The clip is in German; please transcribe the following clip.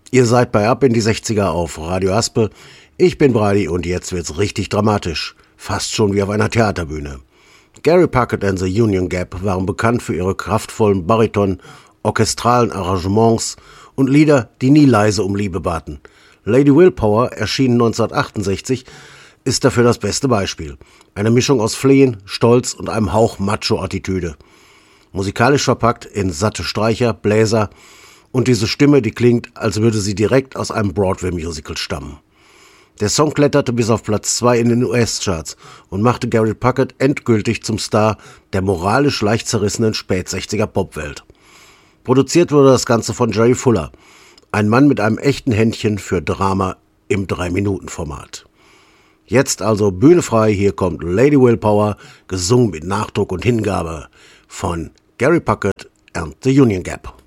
Ihr seid bei Ab in die 60er auf Radio Haspel. Ich bin Brady und jetzt wird's richtig dramatisch. Fast schon wie auf einer Theaterbühne. Gary Puckett and the Union Gap waren bekannt für ihre kraftvollen Bariton, orchestralen Arrangements und Lieder, die nie leise um Liebe baten. Lady Willpower, erschienen 1968, ist dafür das beste Beispiel. Eine Mischung aus Flehen, Stolz und einem Hauch Macho-Attitüde. Musikalisch verpackt in satte Streicher, Bläser und diese Stimme, die klingt, als würde sie direkt aus einem Broadway-Musical stammen. Der Song kletterte bis auf Platz 2 in den US-Charts und machte Gary Puckett endgültig zum Star der moralisch leicht zerrissenen Spät-60er-Popwelt. Produziert wurde das Ganze von Jerry Fuller, ein Mann mit einem echten Händchen für Drama im 3-Minuten-Format. Jetzt also Bühne frei, hier kommt Lady Willpower, gesungen mit Nachdruck und Hingabe von Gary Puckett and the Union Gap.